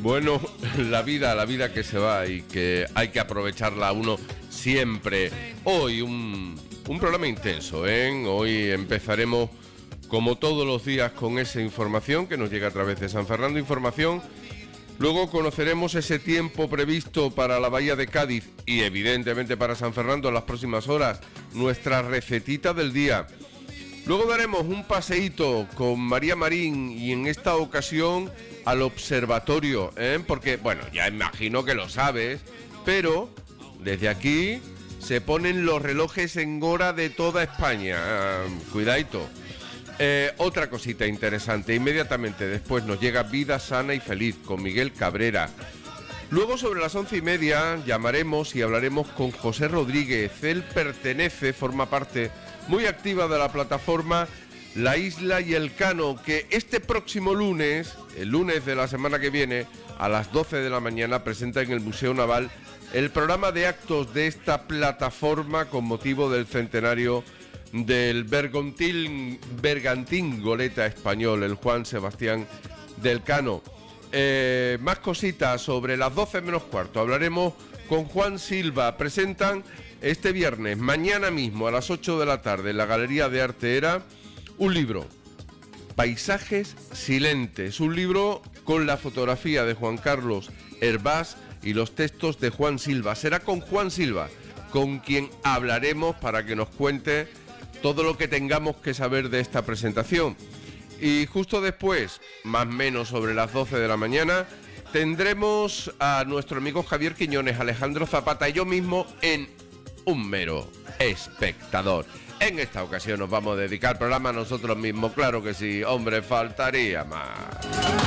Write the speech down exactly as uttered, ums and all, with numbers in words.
Bueno, la vida, la vida que se va y que hay que aprovecharla uno siempre. Hoy un, un programa intenso, ¿eh? Hoy empezaremos, como todos los días, con esa información que nos llega a través de San Fernando Información. Luego conoceremos ese tiempo previsto para la Bahía de Cádiz y evidentemente para San Fernando en las próximas horas, nuestra recetita del día. Luego daremos un paseíto con María Marín y en esta ocasión al observatorio, ¿eh? Porque, bueno, ya imagino que lo sabes, pero desde aquí se ponen los relojes en hora de toda España. Ah, cuidadito. Eh, otra cosita interesante, inmediatamente después nos llega Vida Sana y Feliz con Miguel Cabrera. Luego sobre las once y media llamaremos y hablaremos con José Rodríguez. Él pertenece, forma parte muy activa de la plataforma La Isla y el Cano, que este próximo lunes, el lunes de la semana que viene, a las doce de la mañana, presenta en el Museo Naval el programa de actos de esta plataforma con motivo del centenario del Bergantín, Bergantín Goleta español, el Juan Sebastián del Cano. Eh, más cositas sobre las doce menos cuarto. Hablaremos con Juan Silva. Presentan este viernes, mañana mismo, a las ocho de la tarde, en la Galería de Arte Era, un libro, Paisajes Silentes. Un libro con la fotografía de Juan Carlos Hervás y los textos de Juan Silva. Será con Juan Silva, con quien hablaremos para que nos cuente todo lo que tengamos que saber de esta presentación. Y justo después, más o menos sobre las doce de la mañana, tendremos a nuestro amigo Javier Quiñones, Alejandro Zapata y yo mismo en Un Mero Espectador. En esta ocasión nos vamos a dedicar al programa a nosotros mismos, claro que sí, hombre, faltaría más.